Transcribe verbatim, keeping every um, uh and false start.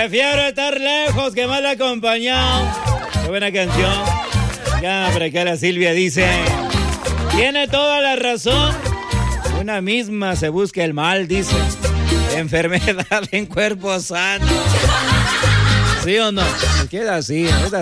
Prefiero estar lejos que mal acompañado. Qué buena canción. Ya, por acá la Silvia dice: tiene toda la razón. Una misma se busca el mal, dice. Enfermedad en cuerpo sano. ¿Sí o no? Me queda así, es así.